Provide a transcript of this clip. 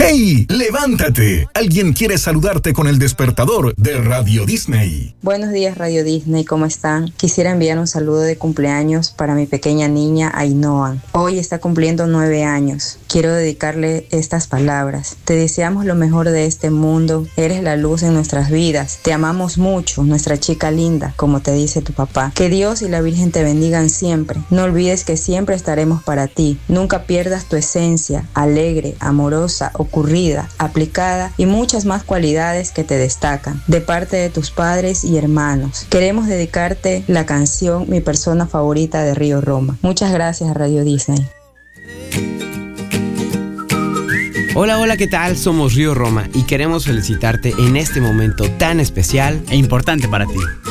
¡Hey! ¡Levántate! Alguien quiere saludarte con el despertador de Radio Disney. Buenos días, Radio Disney, ¿cómo están? Quisiera enviar un saludo de cumpleaños para mi pequeña niña Ainhoa. Hoy está cumpliendo 9 años. Quiero dedicarle estas palabras. Te deseamos lo mejor de este mundo. Eres la luz en nuestras vidas. Te amamos mucho, nuestra chica linda, como te dice tu papá. Que Dios y la Virgen te bendigan siempre. No olvides que siempre estaremos para ti. Nunca pierdas tu esencia, alegre, amorosa, ocurrida, aplicada y muchas más cualidades que te destacan. De parte de tus padres y hermanos, queremos dedicarte la canción Mi persona favorita de Río Roma. Muchas gracias a Radio Disney. Hola, ¿qué tal? Somos Río Roma y queremos felicitarte en este momento tan especial e importante para ti.